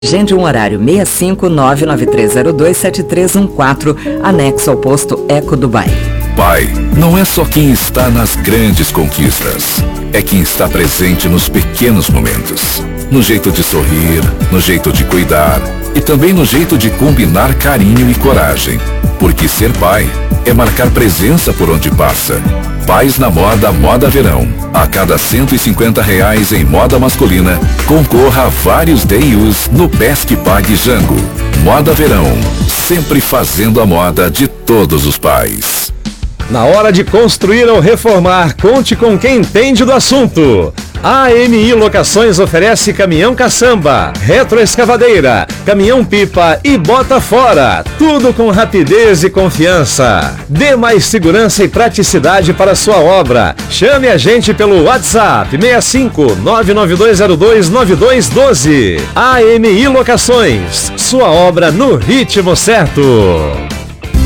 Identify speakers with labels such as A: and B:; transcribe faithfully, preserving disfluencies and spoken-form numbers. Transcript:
A: Agende um horário seis cinco nove nove três zero dois sete três um quatro, anexo ao posto Eco Dubai.
B: Pai não é só quem está nas grandes conquistas, é quem está presente nos pequenos momentos. No jeito de sorrir, no jeito de cuidar e também no jeito de combinar carinho e coragem. Porque ser pai é marcar presença por onde passa. Pais na Moda Moda Verão. A cada cento e cinquenta reais em moda masculina, concorra a vários Day Use no Pesque Pague Jango. Moda Verão, sempre fazendo a moda de todos os pais.
C: Na hora de construir ou reformar, conte com quem entende do assunto. A M I Locações oferece caminhão caçamba, retroescavadeira, caminhão pipa e bota fora. Tudo com rapidez e confiança. Dê mais segurança e praticidade para sua obra. Chame a gente pelo WhatsApp seis cinco nove nove dois zero dois nove dois um dois. A M I Locações, sua obra no ritmo certo.